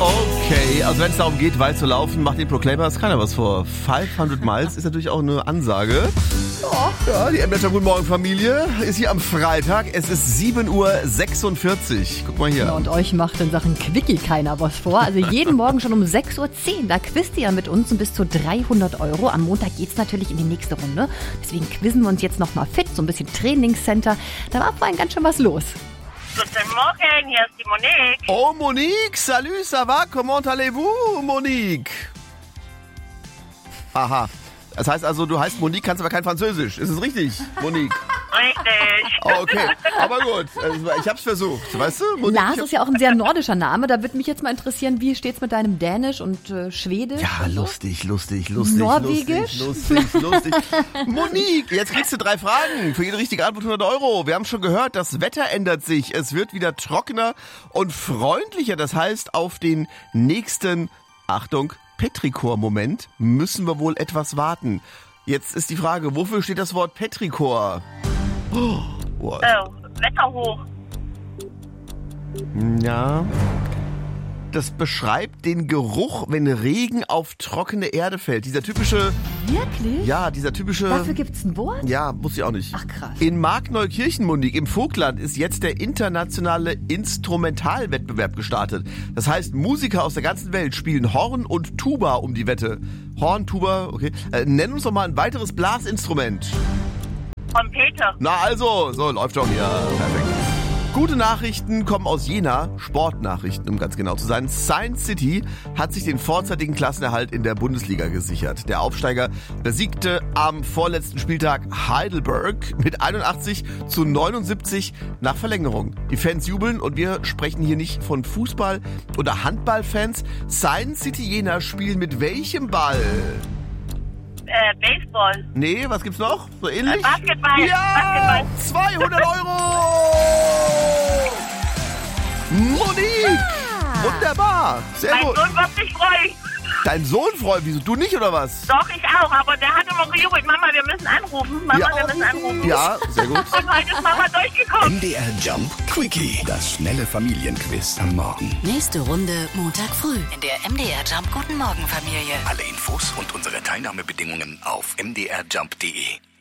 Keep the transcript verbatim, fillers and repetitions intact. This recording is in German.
Okay, also wenn es darum geht, weit zu laufen, macht den Proclaimer, ist keiner was vor. fünfhundert Miles ist natürlich auch eine Ansage. Ja, die M-Letter Guten Morgen Familie ist hier am Freitag. Es ist sieben Uhr sechsundvierzig. Guck mal hier. Ja, und euch macht in Sachen Quickie keiner was vor. Also jeden Morgen schon um sechs Uhr zehn. Da quizzt ihr ja mit uns um bis zu dreihundert Euro. Am Montag geht's natürlich in die nächste Runde. Deswegen quizzen wir uns jetzt nochmal fit. So ein bisschen Trainingscenter. Da war vorhin ganz schön was los. Guten Morgen, hier ist die Monique. Oh, Monique, salut, ça va? Comment allez-vous, Monique? Aha. Das heißt also, du heißt Monique, kannst aber kein Französisch. Ist es richtig, Monique? Richtig. Oh, okay, aber gut. Ich hab's versucht, weißt du? Monique, Lars ist ja auch ein sehr nordischer Name. Da würde mich jetzt mal interessieren, wie steht's mit deinem Dänisch und äh, Schwedisch? Ja, lustig, lustig, lustig. Norwegisch? Lustig, lustig, lustig. Monique, jetzt kriegst du drei Fragen. Für jede richtige Antwort hundert Euro. Wir haben schon gehört, das Wetter ändert sich. Es wird wieder trockener und freundlicher. Das heißt, auf den nächsten, Achtung, Petrichor-Moment müssen wir wohl etwas warten. Jetzt ist die Frage, wofür steht das Wort Petrichor? Oh, oh, Wetterhoch. Ja. Das beschreibt den Geruch, wenn Regen auf trockene Erde fällt. Dieser typische... Wirklich? Ja, dieser typische... Dafür gibt's ein Wort? Ja, muss ich auch nicht. Ach, krass. In Markneukirchen, Monique, im Vogtland, ist jetzt der internationale Instrumentalwettbewerb gestartet. Das heißt, Musiker aus der ganzen Welt spielen Horn und Tuba um die Wette. Horn, Tuba, okay. Äh, nenn uns doch mal ein weiteres Blasinstrument. Trompete. Na also, so läuft doch hier. Perfekt. Gute Nachrichten kommen aus Jena, Sportnachrichten, um ganz genau zu sein. Science City hat sich den vorzeitigen Klassenerhalt in der Bundesliga gesichert. Der Aufsteiger besiegte am vorletzten Spieltag Heidelberg mit einundachtzig zu neunundsiebzig nach Verlängerung. Die Fans jubeln und wir sprechen hier nicht von Fußball- oder Handballfans. Science City Jena spielen mit welchem Ball? Äh, Baseball. Nee, was gibt's noch? So ähnlich? Äh, Basketball. Ja! Basketball. zweihundert Euro! Monique! Ja. Wunderbar! Sehr mein gut. Sohn wird sich freuen. Dein Sohn freut, wieso? Du nicht, oder was? Doch, ich auch, aber der hat immer gejubelt. Mama, wir müssen anrufen. Mama, Ja. wir müssen anrufen. Ja, sehr gut. Und heute ist Mama durchgekommen. M D R Jump Quickie, das schnelle Familienquiz am Morgen. Nächste Runde Montag früh in der M D R Jump Guten Morgen Familie. Alle Infos und unsere Teilnahmebedingungen auf m d r jump punkt d e.